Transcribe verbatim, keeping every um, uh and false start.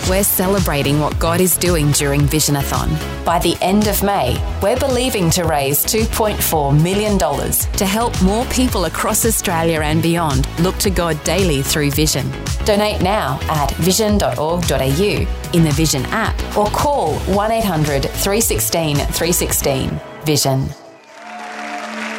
We're celebrating what God is doing during Visionathon. By the end of May, we're believing to raise two point four million dollars to help more people across Australia and beyond look to God daily through Vision. Donate now at vision dot org dot a u, in the Vision app, or call one eight hundred three one six three one six. Vision.